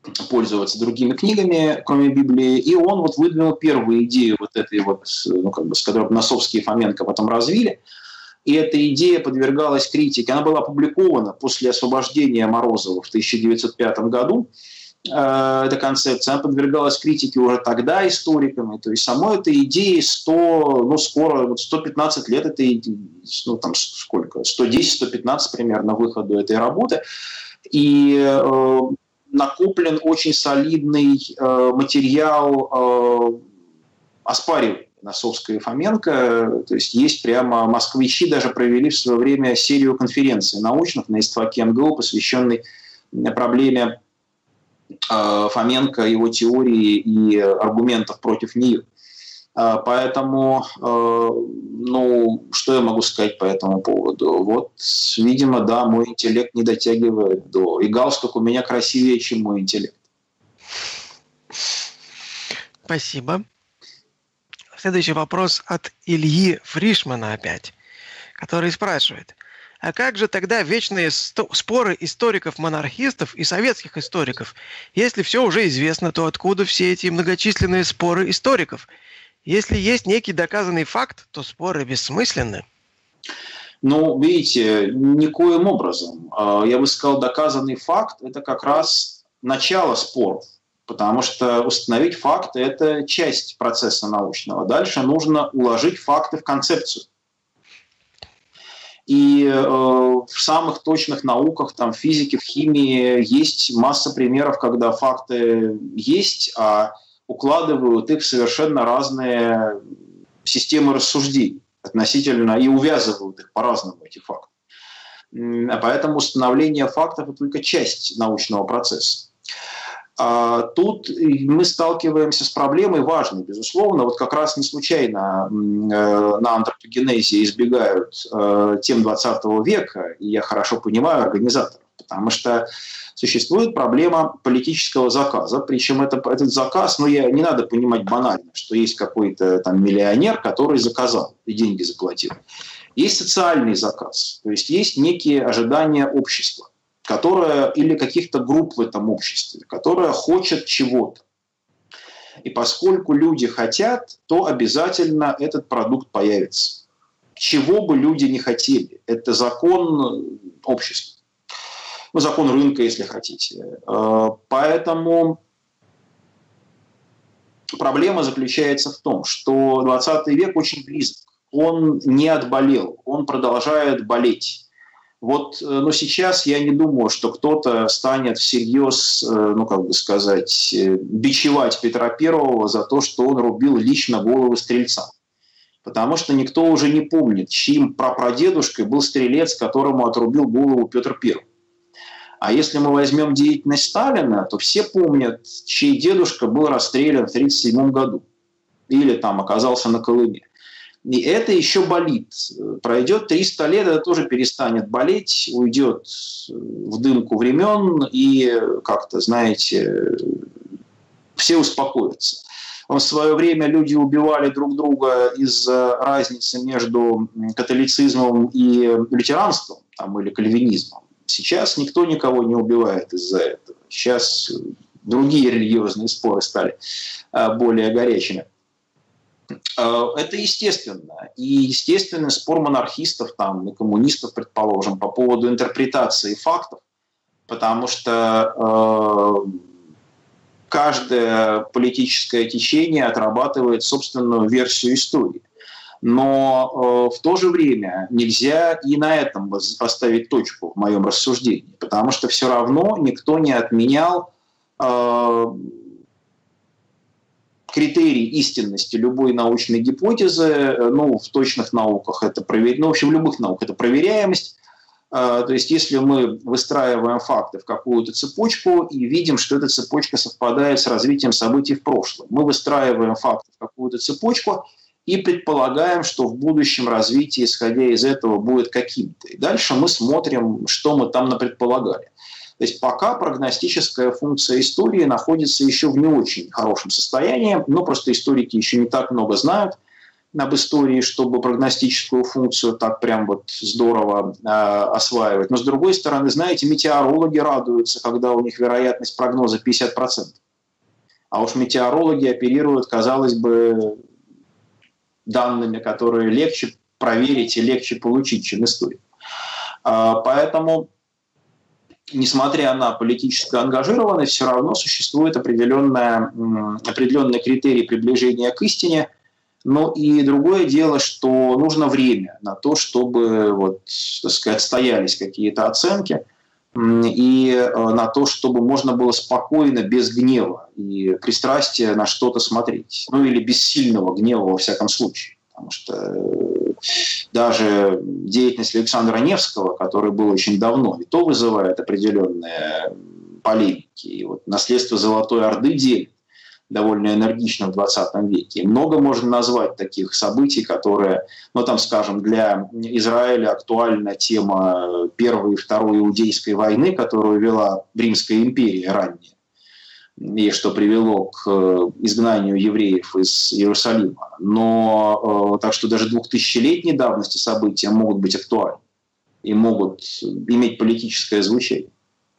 пользоваться другими книгами, кроме Библии, и он вот выдвинул первую идею вот этой вот, ну, как бы, с которой Носовский и Фоменко потом развили, и эта идея подвергалась критике. Она была опубликована после освобождения Морозова в 1905 году, эта концепция, она подвергалась критике уже тогда историками, то есть самой этой идеи скоро 115 лет, это, ну, там сколько, 110-115 примерно выходу этой работы, и накоплен очень солидный материал оспаривания Носовского и Фоменко. То есть есть прямо москвичи даже провели в свое время серию конференций научных на истфаке МГУ, посвященной проблеме Фоменко, его теории и аргументов против нее. Поэтому, ну, что я могу сказать по этому поводу? Вот, видимо, да, мой интеллект не дотягивает до... И галстук у меня красивее, чем мой интеллект. Спасибо. Следующий вопрос от Ильи Фришмана опять, который спрашивает: а как же тогда вечные споры историков-монархистов и советских историков? Если все уже известно, то откуда все эти многочисленные споры историков? Если есть некий доказанный факт, то споры бессмысленны. Ну, видите, никоим образом. Я бы сказал, доказанный факт – это как раз начало споров. Потому что установить факты – это часть процесса научного. Дальше нужно уложить факты в концепцию. И в самых точных науках, там, в физике, в химии, есть масса примеров, когда факты есть, а укладывают их в совершенно разные системы рассуждений относительно и увязывают их по-разному, эти факты. Поэтому установление фактов – это только часть научного процесса. Тут мы сталкиваемся с проблемой важной, безусловно. Вот как раз не случайно на антропогенезе избегают тем 20 века, и я хорошо понимаю организаторов, потому что существует проблема политического заказа, причем этот заказ, не надо понимать банально, что есть какой-то там миллионер, который заказал и деньги заплатил. Есть социальный заказ, то есть есть некие ожидания общества, которая, или каких-то групп в этом обществе, которая хочет чего-то. И поскольку люди хотят, то обязательно этот продукт появится. Чего бы люди не хотели. Это закон общества. Ну, закон рынка, если хотите. Поэтому проблема заключается в том, что 20 век очень близок. Он не отболел, он продолжает болеть. Вот, но сейчас я не думаю, что кто-то станет всерьез, бичевать Петра I за то, что он рубил лично головы стрельцам. Потому что никто уже не помнит, чьим прапрадедушкой был стрелец, которому отрубил голову Петр I. А если мы возьмем деятельность Сталина, то все помнят, чей дедушка был расстрелян в 1937 году. Или там оказался на Колыме. И это еще болит. Пройдет 300 лет, это тоже перестанет болеть, уйдет в дымку времен, и как-то, знаете, все успокоятся. В свое время люди убивали друг друга из-за разницы между католицизмом и лютеранством, там, или кальвинизмом. Сейчас никто никого не убивает из-за этого. Сейчас другие религиозные споры стали более горячими. Это естественно. И естественный спор монархистов там, и коммунистов, предположим, по поводу интерпретации фактов, потому что каждое политическое течение отрабатывает собственную версию истории. Но в то же время нельзя и на этом поставить точку в моем рассуждении, потому что все равно никто не отменял критерий истинности любой научной гипотезы, в точных науках это в общем, в любых науках это проверяемость. То есть, если мы выстраиваем факты в какую-то цепочку и видим, что эта цепочка совпадает с развитием событий в прошлом, мы выстраиваем факты в какую-то цепочку и предполагаем, что в будущем развитие, исходя из этого, будет каким-то. И дальше мы смотрим, что мы там напредполагали. То есть пока прогностическая функция истории находится еще в не очень хорошем состоянии, но просто историки еще не так много знают, об истории, чтобы прогностическую функцию так прям вот здорово осваивать. Но с другой стороны, знаете, метеорологи радуются, когда у них вероятность прогноза 50%. А уж метеорологи оперируют, казалось бы, данными, которые легче проверить и легче получить, чем историю. Поэтому, несмотря на политическую ангажированность, все равно существует определенные критерии приближения к истине. Но и другое дело, что нужно время на то, чтобы, вот, так сказать, отстоялись какие-то оценки, и на то, чтобы можно было спокойно, без гнева и пристрастия на что-то смотреть. Ну или без сильного гнева во всяком случае. Потому что даже деятельность Александра Невского, который был очень давно, и то вызывает определенные полемики. И вот наследство Золотой Орды делит довольно энергично в 20 веке. Много можно назвать таких событий, которые, ну там, скажем, для Израиля актуальна тема Первой и Второй Иудейской войны, которую вела Римская империя ранее, и что привело к изгнанию евреев из Иерусалима. Но так что даже 2000-летней давности события могут быть актуальны и могут иметь политическое звучание.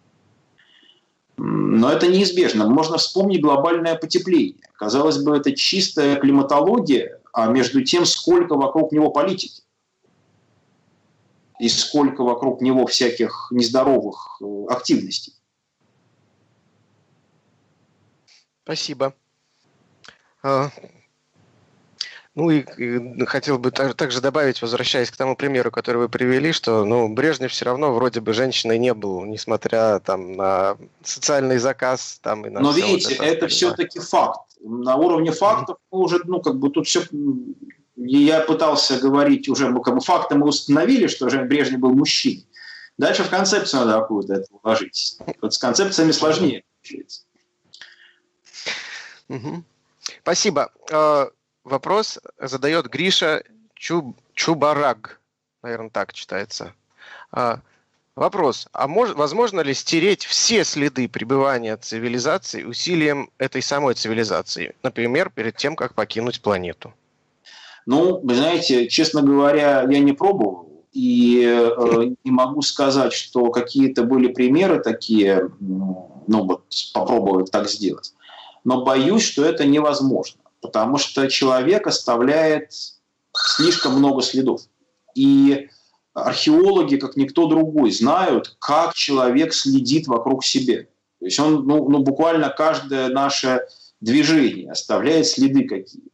Но это неизбежно. Можно вспомнить глобальное потепление. Казалось бы, это чистая климатология, а между тем, сколько вокруг него политики. И сколько вокруг него всяких нездоровых активностей. Спасибо. Ну и хотел бы также добавить, возвращаясь к тому примеру, который вы привели, что Брежнев все равно вроде бы женщиной не был, несмотря там, на социальный заказ. Там, и на но все видите, вот это все-таки факт. На уровне фактов мы уже, тут все... Я пытался говорить уже, факты мы установили, что Брежнев был мужчиной. Дальше в концепцию надо какую-то это вложить. Вот с концепциями сложнее получается. Спасибо. Вопрос задает Гриша Чубараг. Наверное, так читается. Вопрос. Возможно ли стереть все следы пребывания цивилизации усилием этой самой цивилизации? Например, перед тем, как покинуть планету? Вы знаете, честно говоря, я не пробовал. И не могу сказать, что какие-то были примеры такие, попробовать так сделать. Но боюсь, что это невозможно. Потому что человек оставляет слишком много следов. И археологи, как никто другой, знают, как человек следит вокруг себя. То есть он буквально каждое наше движение оставляет следы какие-то.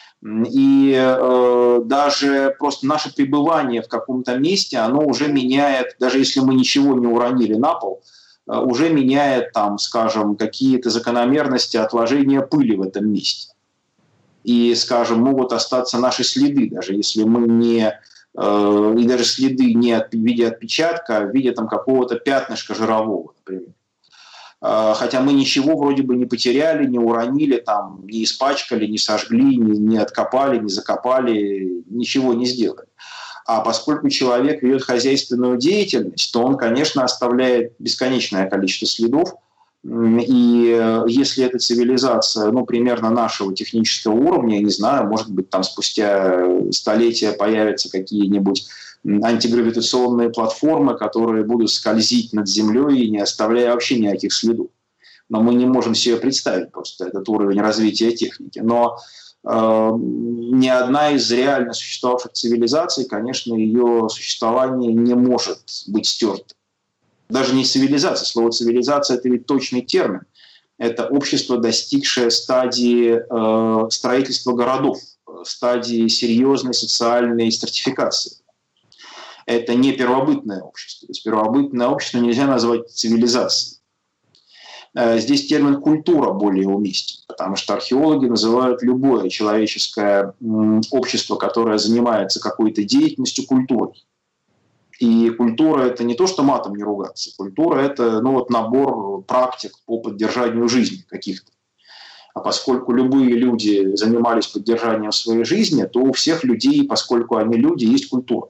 И даже просто наше пребывание в каком-то месте, оно уже меняет, даже если мы ничего не уронили на пол, уже меняет, там, скажем, какие-то закономерности отложения пыли в этом месте. И, скажем, могут остаться наши следы, даже если мы не... И даже следы не в виде отпечатка, а в виде там, какого-то пятнышка жирового, например. Хотя мы ничего вроде бы не потеряли, не уронили, там, не испачкали, не сожгли, не откопали, не закопали, ничего не сделали. А поскольку человек ведет хозяйственную деятельность, то он, конечно, оставляет бесконечное количество следов. И если эта цивилизация, примерно нашего технического уровня, я не знаю, может быть, там спустя столетия появятся какие-нибудь антигравитационные платформы, которые будут скользить над землей, не оставляя вообще никаких следов. Но мы не можем себе представить просто этот уровень развития техники. Но ни одна из реально существовавших цивилизаций, конечно, ее существование не может быть стерто. Даже не цивилизация. Слово цивилизация – это ведь точный термин. Это общество, достигшее стадии строительства городов, стадии серьезной социальной стратификации. Это не первобытное общество. То есть первобытное общество нельзя назвать цивилизацией. Здесь термин «культура» более уместен, потому что археологи называют любое человеческое общество, которое занимается какой-то деятельностью, культурой. И культура – это не то, что матом не ругаться. Культура – это набор практик по поддержанию жизни каких-то. А поскольку любые люди занимались поддержанием своей жизни, то у всех людей, поскольку они люди, есть культура.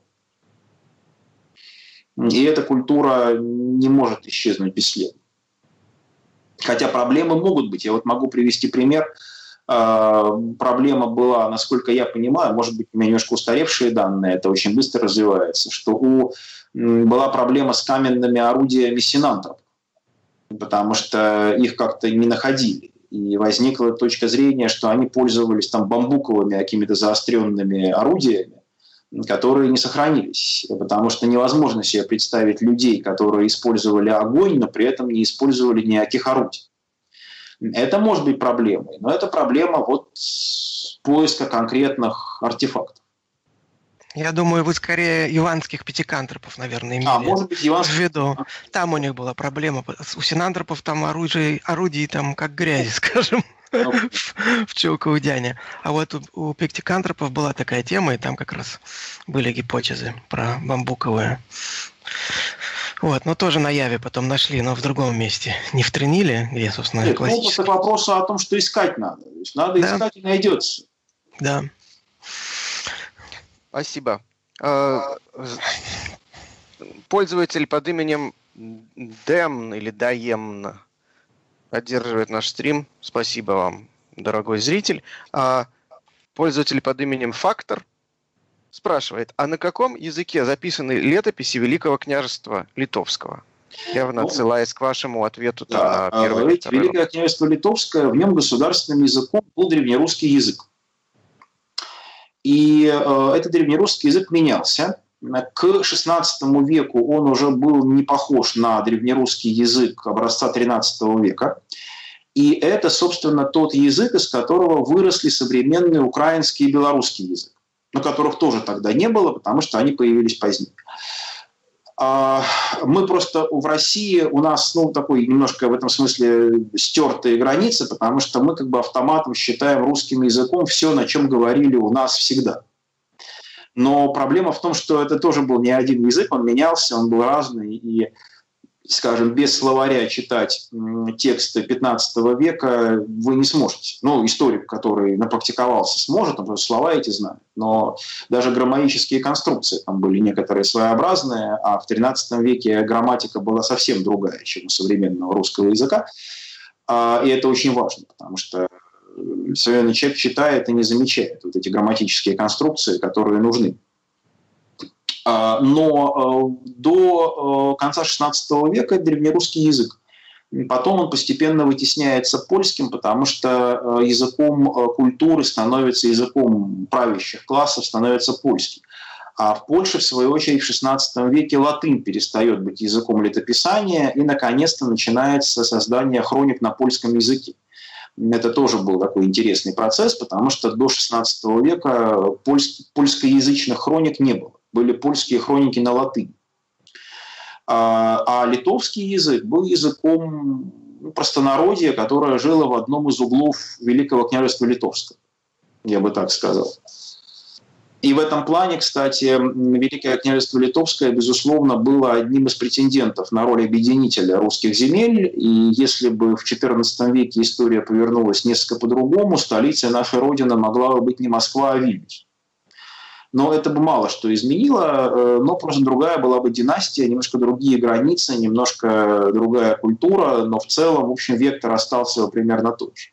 И эта культура не может исчезнуть бесследно. Хотя проблемы могут быть. Я могу привести пример. проблема была, насколько я понимаю, может быть, у меня немножко устаревшие данные, это очень быстро развивается, что была проблема с каменными орудиями синантропов, потому что их как-то не находили. И возникла точка зрения, что они пользовались там бамбуковыми какими-то заостренными орудиями, которые не сохранились, потому что невозможно себе представить людей, которые использовали огонь, но при этом не использовали никаких орудий. Это может быть проблемой, но это проблема вот поиска конкретных артефактов. Я думаю, вы скорее иванских пятикантропов, наверное, имели может быть, в иванских. виду. Там у них была проблема. У синантропов там орудий там как грязи, скажем, в Чулкаудяне. А вот у пятикантропов была такая тема, и там как раз были гипотезы про бамбуковые. Вот, но тоже на Яве потом нашли, но в другом месте. Не в Трениле, где, собственно, Нет, классический. это к вопросу о том, что искать надо. То есть надо искать и найдется. Да. Спасибо. Пользователь под именем Дэм или Даемн поддерживает наш стрим. Спасибо вам, дорогой зритель. Пользователь под именем Фактор спрашивает, а на каком языке записаны летописи Великого княжества Литовского? Явно отсылаясь к вашему ответу на первый и второй Великое княжество Литовское, в нем государственным языком был древнерусский язык. И этот древнерусский язык менялся. К XVI веку он уже был не похож на древнерусский язык образца XIII века. И это, собственно, тот язык, из которого выросли современный украинский и белорусский язык, но которых тоже тогда не было, потому что они появились позднее. Мы просто в России, у нас такой немножко в этом смысле стертые границы, потому что мы как бы автоматом считаем русским языком все, на чем говорили у нас всегда. Но проблема в том, что это тоже был не один язык, он менялся, он был разный, и, скажем, без словаря читать тексты 15 века вы не сможете. Историк, который напрактиковался, сможет, он просто слова эти знает. Но даже грамматические конструкции там были некоторые своеобразные, а в 13 веке грамматика была совсем другая, чем у современного русского языка. И это очень важно, потому что современный человек читает и не замечает вот эти грамматические конструкции, которые нужны. Но до конца XVI века это древнерусский язык. Потом он постепенно вытесняется польским, потому что языком культуры становится, языком правящих классов становится польский. А в Польше, в свою очередь, в XVI веке латынь перестает быть языком летописания, и, наконец-то, начинается создание хроник на польском языке. Это тоже был такой интересный процесс, потому что до XVI века польскоязычных хроник не было. Были польские хроники на латыни. А литовский язык был языком простонародья, которое жило в одном из углов Великого княжества Литовского. Я бы так сказал. И в этом плане, кстати, Великое княжество Литовское, безусловно, было одним из претендентов на роль объединителя русских земель. И если бы в XIV веке история повернулась несколько по-другому, столицей нашей Родины могла бы быть не Москва, а Вильнюс. Но это бы мало что изменило, но просто другая была бы династия, немножко другие границы, немножко другая культура, но в целом, в общем, вектор остался примерно тот же.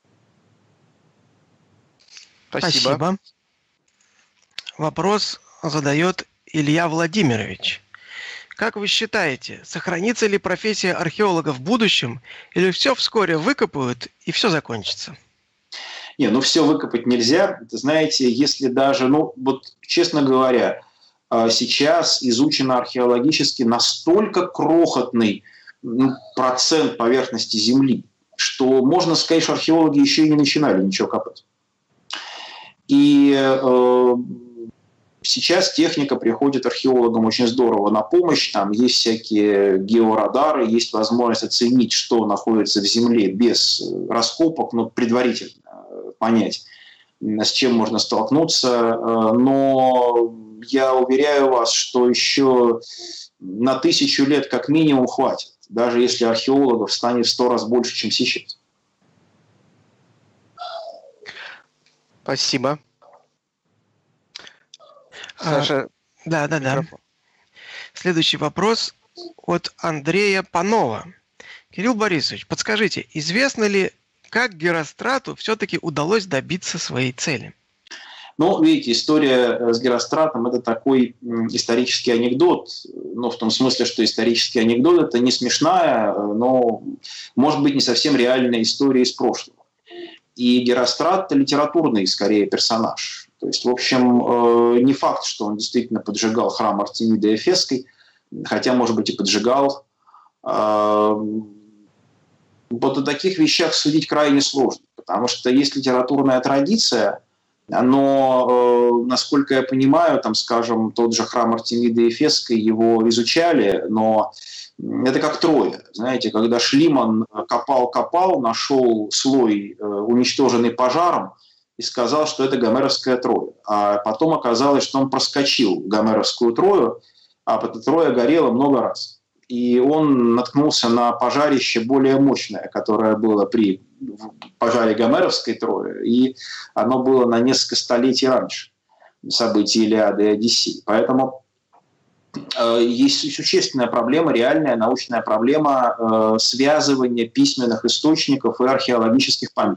Спасибо. Вопрос задает Илья Владимирович. Как вы считаете, сохранится ли профессия археолога в будущем, или все вскоре выкопают и все закончится? Все выкопать нельзя. Знаете, если даже, честно говоря, сейчас изучено археологически настолько крохотный процент поверхности Земли, что можно сказать, что археологи еще и не начинали ничего копать. И сейчас техника приходит археологам очень здорово на помощь. Там есть всякие георадары, есть возможность оценить, что находится в земле без раскопок, предварительно понять, с чем можно столкнуться. Но я уверяю вас, что еще на 1000 лет как минимум хватит, даже если археологов станет в 100 раз больше, чем сейчас. Спасибо. Саша. Да. Следующий вопрос от Андрея Панова. Кирилл Борисович, подскажите, известно ли, как Герострату все-таки удалось добиться своей цели? Ну, видите, история с Геростратом – это такой исторический анекдот, ну, в том смысле, что исторический анекдот – это не смешная, но, может быть, не совсем реальная история из прошлого. И Герострат – литературный, скорее, персонаж. То есть, в общем, не факт, что он действительно поджигал храм Артемиды Эфесской, хотя, может быть, и поджигал. Вот о таких вещах судить крайне сложно, потому что есть литературная традиция, но, насколько я понимаю, там, скажем, тот же храм Артемиды Эфесской, его изучали, но это как Троя. Знаете, когда Шлиман копал, нашел слой, уничтоженный пожаром, и сказал, что это гомеровская Троя. А потом оказалось, что он проскочил гомеровскую Трою, а эта Троя горела много раз. И он наткнулся на пожарище более мощное, которое было при пожаре гомеровской Трои, и оно было на несколько столетий раньше событий Илиады и Одиссеи. Поэтому есть существенная проблема, реальная научная проблема связывания письменных источников и археологических памятников.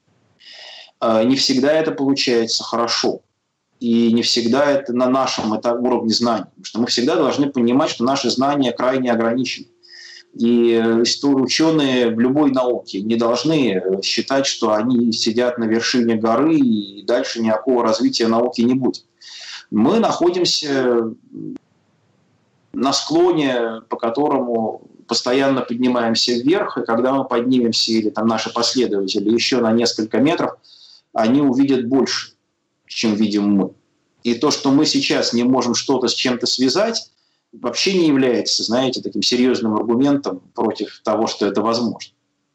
Не всегда это получается хорошо. И не всегда это на нашем уровне знаний. Потому что мы всегда должны понимать, что наши знания крайне ограничены. И ученые в любой науке не должны считать, что они сидят на вершине горы и дальше никакого развития науки не будет. Мы находимся на склоне, по которому постоянно поднимаемся вверх, и когда мы поднимемся, или там наши последователи, еще на несколько метров, они увидят больше, чем видим мы. И то, что мы сейчас не можем что-то с чем-то связать, вообще не является, знаете, таким серьезным аргументом против того, что это возможно.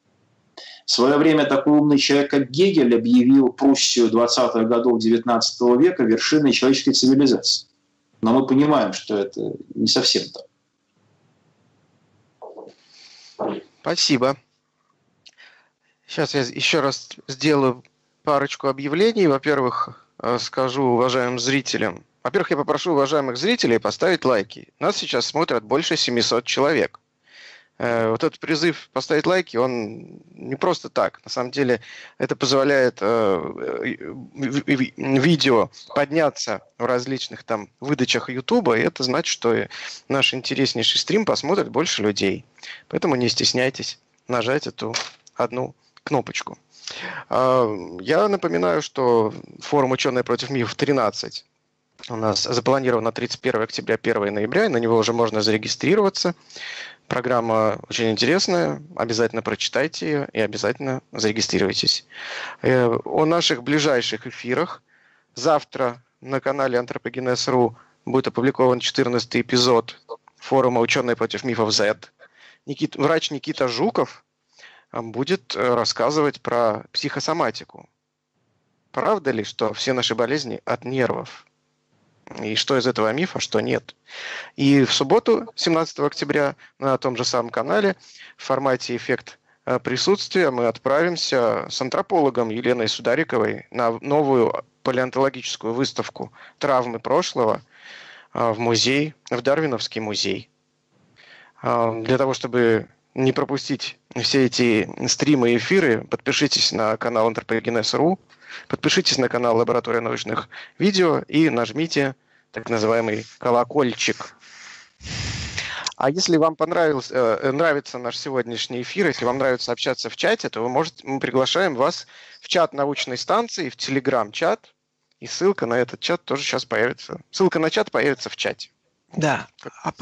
В свое время такой умный человек, как Гегель, объявил Пруссию 20-х годов XIX века вершиной человеческой цивилизации. Но мы понимаем, что это не совсем так. Спасибо. Сейчас я еще раз сделаю парочку объявлений. Во-первых, скажу уважаемым зрителям. Во-первых, я попрошу уважаемых зрителей поставить лайки. Нас сейчас смотрят больше 700 человек. Вот этот призыв поставить лайки, он не просто так. На самом деле это позволяет видео подняться в различных там выдачах Ютуба, и это значит, что наш интереснейший стрим посмотрит больше людей. Поэтому не стесняйтесь нажать эту одну кнопочку. Я напоминаю, что форум «Ученые против мифов 13» у нас запланирован на 31 октября, 1 ноября, и на него уже можно зарегистрироваться. Программа очень интересная, обязательно прочитайте ее и обязательно зарегистрируйтесь. О наших ближайших эфирах. Завтра на канале Антропогенез.ру будет опубликован 14-й эпизод форума «Ученые против мифов Z». Врач Никита Жуков будет рассказывать про психосоматику. Правда ли, что все наши болезни от нервов? И что из этого миф, а что нет? И в субботу, 17 октября, на том же самом канале, в формате «Эффект присутствия» мы отправимся с антропологом Еленой Судариковой на новую палеонтологическую выставку «Травмы прошлого» в музей, в Дарвиновский музей. Для того, чтобы не пропустить все эти стримы и эфиры, подпишитесь на канал Антропогенез.ру, подпишитесь на канал Лаборатория научных видео и нажмите так называемый колокольчик. А если вам нравится наш сегодняшний эфир, если вам нравится общаться в чате, то мы приглашаем вас в чат научной станции, в Telegram-чат, и ссылка на этот чат тоже сейчас появится. Ссылка на чат появится в чате. Да, а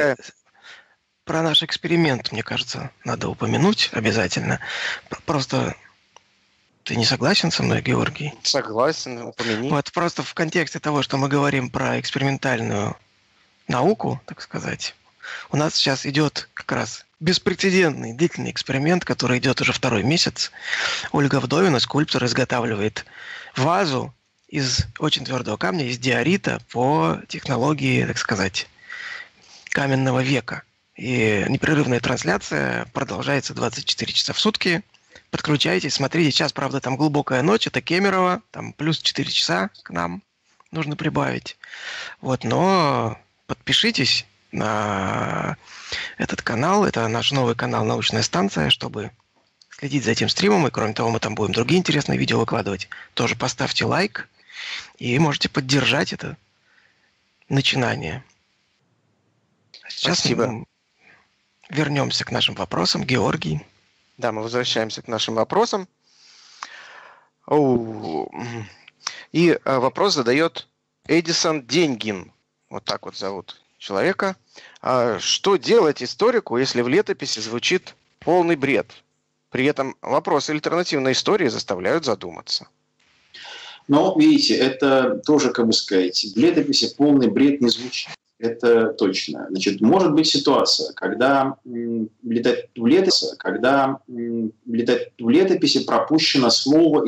про наш эксперимент, мне кажется, надо упомянуть обязательно. Просто ты не согласен со мной, Георгий? Согласен, упомяни. Вот просто в контексте того, что мы говорим про экспериментальную науку, так сказать, у нас сейчас идет как раз беспрецедентный длительный эксперимент, который идет уже 2-й месяц. Ольга Вдовина, скульптор, изготавливает вазу из очень твердого камня, из диорита по технологии, так сказать, каменного века. И непрерывная трансляция продолжается 24 часа в сутки. Подключайтесь, смотрите. Сейчас, правда, там глубокая ночь, это Кемерово, там плюс 4 часа к нам нужно прибавить. Вот, но подпишитесь на этот канал, это наш новый канал «Научная станция», чтобы следить за этим стримом, и кроме того, мы там будем другие интересные видео выкладывать. Тоже поставьте лайк, и можете поддержать это начинание. Сейчас Спасибо. вернемся к нашим вопросам. Георгий. Да, мы возвращаемся к нашим вопросам. И вопрос задает Эдисон Деньгин. Вот так вот зовут человека. Что делать историку, если в летописи звучит полный бред? При этом вопросы альтернативной истории заставляют задуматься. Но, видите, это тоже, как бы сказать, в летописи полный бред не звучит. Это точно. Значит, может быть ситуация, когда в летописи пропущено слово